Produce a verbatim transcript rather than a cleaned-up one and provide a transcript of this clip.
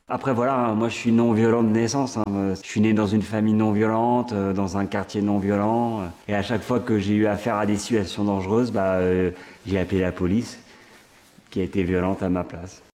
Après voilà, moi je suis non violent de naissance, hein. Je suis né dans une famille non violente, euh, dans un quartier non violent. euh, Et à chaque fois que j'ai eu affaire à des situations dangereuses, bah, euh, j'ai appelé la police qui a été violente à ma place.